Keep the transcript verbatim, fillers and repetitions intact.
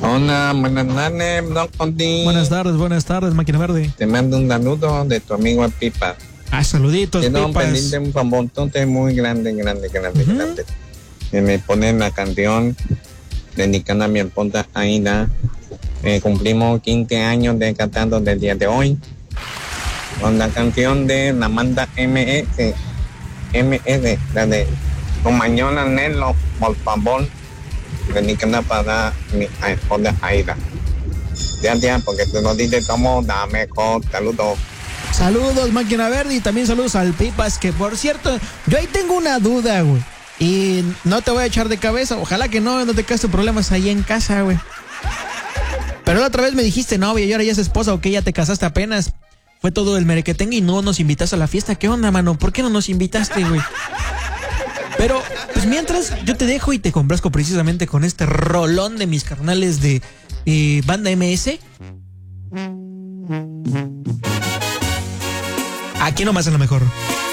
Hola, buenas tardes, Don Conti. Buenas tardes, buenas tardes, Máquina Verde. Te mando un saludo de tu amigo el Pipa. Ah, saluditos, Quiero Pipas. pedirte un favorzote muy grande, grande, grande, Uh-huh. grande. Que me ponen la canción dedicada a mi esposa Aida. Eh, cumplimos quince años de cantando del día de hoy. Con la canción de la banda M S. M S, la de con mañana Nelo, por favor. Dedicada para mi esposa Aida. Gracias, porque tú nos dices cómo da mejor. Saludos. Saludos, Máquina Verde, y también saludos al Pipas, que por cierto, yo ahí tengo una duda, güey. Y no te voy a echar de cabeza, ojalá que no, no te causes problemas ahí en casa, güey. Pero la otra vez me dijiste novia y ahora ya es esposa, o que ya te casaste apenas. Fue todo el merequetengue y no nos invitaste a la fiesta. ¿Qué onda, mano? ¿Por qué no nos invitaste, güey? Pero, pues mientras, yo te dejo y te complazco precisamente con este rolón de mis carnales de eh, Banda M S. Aquí nomás en lo mejor.